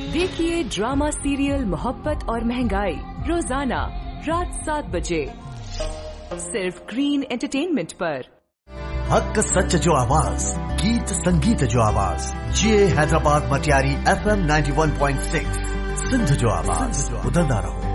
देखिए drama serial मोहब्बत और महंगाई रोजाना रात 7 बजे सिर्फ ग्रीन एंटरटेनमेंट पर। हक सच जो आवाज, गीत संगीत जो आवाज, ये हैदराबाद मटियारी FM 91.6 सिंध जो आवाज, बदलदा रहो।